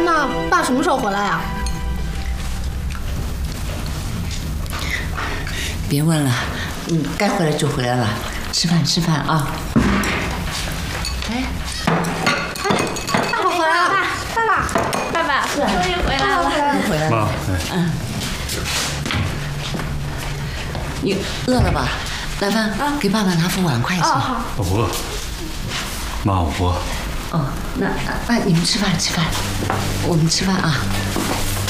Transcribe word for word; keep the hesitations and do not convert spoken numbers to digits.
那爸什么时候回来呀？ 别问了，嗯，该回来就回来了。吃饭吃饭啊！哎， 爸爸回来了， 爸爸，爸爸，终于回来了， 又回来了。 妈， 嗯，你饿了吧？来帆，给爸爸拿副碗筷去。 哦好。 我不饿。妈，我不饿。 哦，那那你们吃饭吃饭，我们吃饭啊。